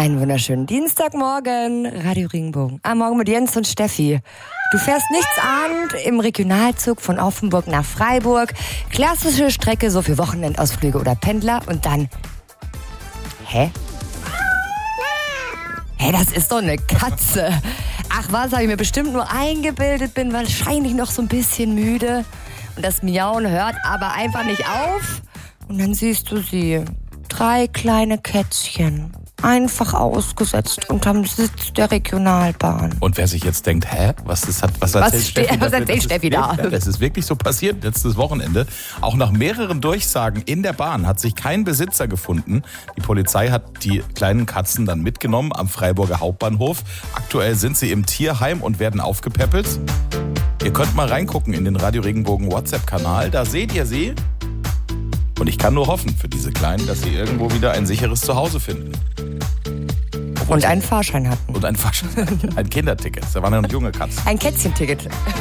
Einen wunderschönen Dienstagmorgen, Radio Regenbogen. Am Morgen mit Jens und Steffi. Du fährst nichtsahnend im Regionalzug von Offenburg nach Freiburg. Klassische Strecke so für Wochenendausflüge oder Pendler. Und dann... Hä, das ist doch eine Katze. Ach was, habe ich mir bestimmt nur eingebildet, bin wahrscheinlich noch so ein bisschen müde. Und das Miauen hört aber einfach nicht auf. Und dann siehst du sie. 3 kleine Kätzchen. Einfach ausgesetzt unterm Sitz der Regionalbahn. Und wer sich jetzt denkt, was erzählt Steffi da? Das ist wirklich so passiert letztes Wochenende. Auch nach mehreren Durchsagen in der Bahn hat sich kein Besitzer gefunden. Die Polizei hat die kleinen Katzen dann mitgenommen am Freiburger Hauptbahnhof. Aktuell sind sie im Tierheim und werden aufgepäppelt. Ihr könnt mal reingucken in den Radio Regenbogen WhatsApp-Kanal. Da seht ihr sie. Und ich kann nur hoffen für diese Kleinen, dass sie irgendwo wieder ein sicheres Zuhause finden. Und einen Fahrschein hatten. Und ein Fahrschein. Ein Kinderticket. Da waren ja noch junge Katzen. Ein Kätzchenticket.